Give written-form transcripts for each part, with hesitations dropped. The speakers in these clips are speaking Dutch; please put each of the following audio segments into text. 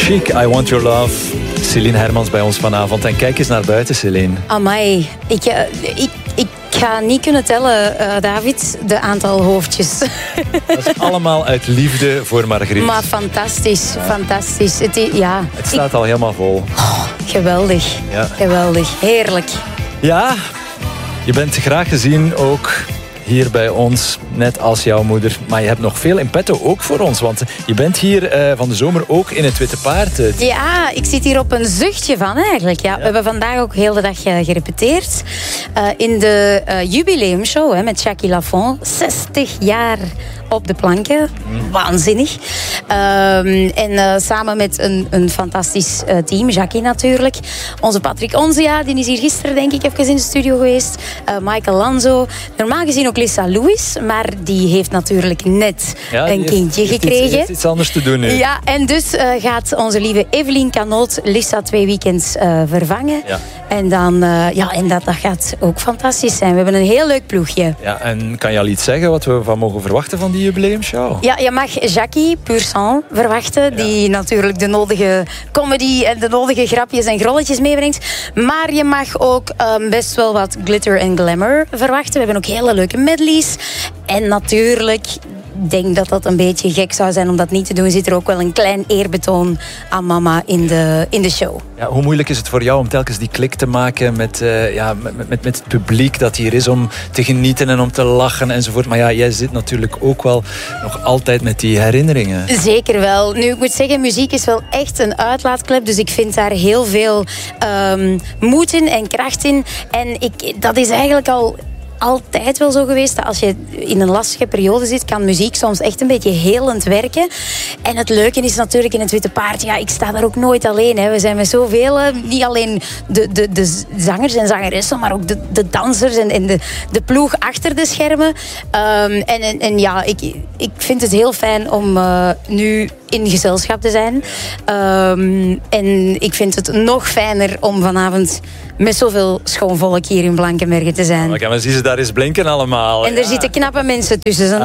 Chic, I Want Your Love. Celine Hermans bij ons vanavond. En kijk eens naar buiten, Celine. Amai, ik ga niet kunnen tellen, David, de aantal hoofdjes. Dat is allemaal uit liefde voor Margriet. Maar fantastisch, fantastisch. Het staat al helemaal vol. Oh, geweldig, geweldig, heerlijk. Ja, je bent graag gezien ook hier bij ons, net als jouw moeder. Maar je hebt nog veel in petto ook voor ons. Want je bent hier van de zomer ook in het Witte Paard. Ja, ik zit hier op een zuchtje van eigenlijk. Ja, we hebben vandaag ook heel de dag gerepeteerd. In de jubileumshow met Jackie Lafont. 60 jaar op de planken. Waanzinnig. En samen met een fantastisch team. Jackie natuurlijk. Onze Patrick Onzia, die is hier gisteren denk ik even in de studio geweest. Michael Lanzo. Normaal gezien ook Lisa Lewis. Maar die heeft natuurlijk net een kindje gekregen. Heeft iets anders te doen nu. Ja, en dus gaat onze lieve Evelien Canoot Lisa 2 weekends vervangen. Ja. En dan, en dat gaat ook fantastisch zijn. We hebben een heel leuk ploegje. Ja, en kan je al iets zeggen wat we van mogen verwachten van die jubileumshow? Ja, je mag Jackie Pur Sang verwachten. Die natuurlijk de nodige comedy en de nodige grapjes en grolletjes meebrengt. Maar je mag ook best wel wat glitter en glamour verwachten. We hebben ook hele leuke medleys. En natuurlijk, ik denk dat dat een beetje gek zou zijn om dat niet te doen. Zit er ook wel een klein eerbetoon aan mama in de show. Ja, hoe moeilijk is het voor jou om telkens die klik te maken met het publiek dat hier is om te genieten en om te lachen enzovoort. Maar ja, jij zit natuurlijk ook wel nog altijd met die herinneringen. Zeker wel. Nu, ik moet zeggen, muziek is wel echt een uitlaatklep. Dus ik vind daar heel veel moed in en kracht in. En dat is eigenlijk altijd wel zo geweest dat als je in een lastige periode zit, kan muziek soms echt een beetje helend werken. En het leuke is natuurlijk in het Witte Paard, ja, ik sta daar ook nooit alleen. Hè. We zijn met zoveel, niet alleen de zangers en zangeressen, maar ook de dansers en de ploeg achter de schermen. Ik vind het heel fijn om nu in gezelschap te zijn. En ik vind het nog fijner om vanavond met zoveel schoon volk hier in Blankenberge te zijn. Maar zien ze daar eens blinken allemaal. En er zitten knappe mensen tussen.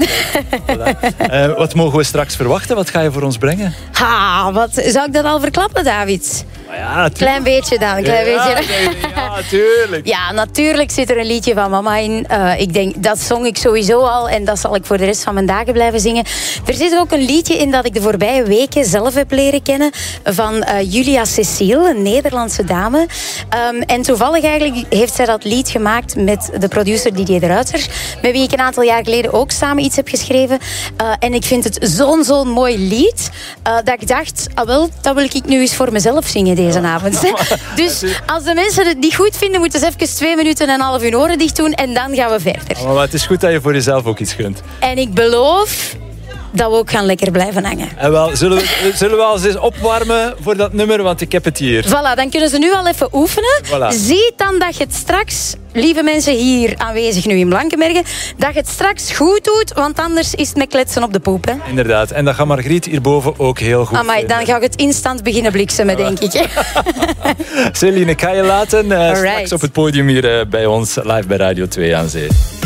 Wat mogen we straks verwachten? Wat ga je voor ons brengen? Zou ik dat al verklappen, David? Ja, klein beetje dan. Ja, natuurlijk. Ja, natuurlijk zit er een liedje van mama in. Ik denk, dat zong ik sowieso al. En dat zal ik voor de rest van mijn dagen blijven zingen. Er zit ook een liedje in dat ik de voorbije weken zelf heb leren kennen. Van Julia Cecile, een Nederlandse dame. En toevallig eigenlijk heeft zij dat lied gemaakt met de producer Didier de Ruiter. Met wie ik een aantal jaar geleden ook samen iets heb geschreven. En ik vind het zo'n mooi lied. Dat ik dacht, dat wil ik nu eens voor mezelf zingen deze avond. Dus als de mensen het niet goed vinden, moeten ze even 2 minuten en een half hun oren dicht doen en dan gaan we verder. Maar het is goed dat je voor jezelf ook iets gunt. En ik beloof dat we ook gaan lekker blijven hangen. En wel, zullen we al eens opwarmen voor dat nummer, want ik heb het hier. Voilà, dan kunnen ze nu al even oefenen. Voilà. Zie dan dat je het straks, lieve mensen hier aanwezig nu in Blankenberge, dat je het straks goed doet, want anders is het met kletsen op de poep. Hè? Inderdaad, en dat gaat Margriet hierboven ook heel goed vinden. Dan ga ik het instant beginnen bliksemen, denk ik. Celine, ik ga je laten straks op het podium hier bij ons live bij Radio 2 aan Zee.